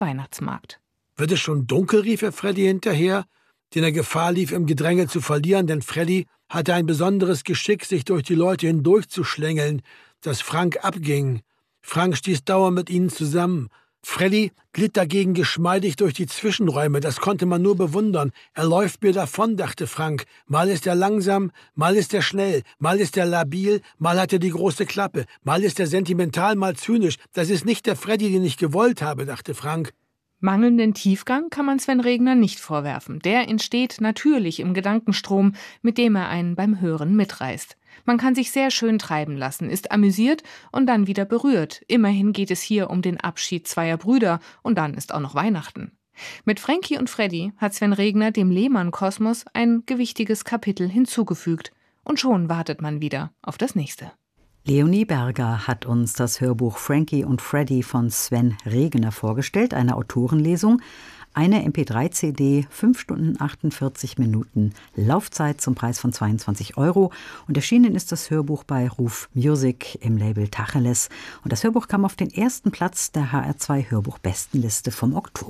Weihnachtsmarkt. »Wird es schon dunkel?« rief er Freddy hinterher, den er Gefahr lief, im Gedränge zu verlieren, denn Freddy hatte ein besonderes Geschick, sich durch die Leute hindurchzuschlängeln, das Frank abging. Frank stieß dauernd mit ihnen zusammen. Freddy glitt dagegen geschmeidig durch die Zwischenräume, das konnte man nur bewundern. Er läuft mir davon, dachte Frank. Mal ist er langsam, mal ist er schnell, mal ist er labil, mal hat er die große Klappe, mal ist er sentimental, mal zynisch. Das ist nicht der Freddy, den ich gewollt habe, dachte Frank. Mangelnden Tiefgang kann man Sven Regner nicht vorwerfen. Der entsteht natürlich im Gedankenstrom, mit dem er einen beim Hören mitreißt. Man kann sich sehr schön treiben lassen, ist amüsiert und dann wieder berührt. Immerhin geht es hier um den Abschied zweier Brüder und dann ist auch noch Weihnachten. Mit Frankie und Freddy hat Sven Regner dem Lehmann-Kosmos ein gewichtiges Kapitel hinzugefügt. Und schon wartet man wieder auf das nächste. Leonie Berger hat uns das Hörbuch Frankie und Freddy von Sven Regner vorgestellt, eine Autorenlesung. Eine MP3-CD, 5 Stunden 48 Minuten Laufzeit zum Preis von 22 €. Und erschienen ist das Hörbuch bei Ruf Music im Label Tacheles. Und das Hörbuch kam auf den ersten Platz der HR2 Hörbuchbestenliste vom Oktober.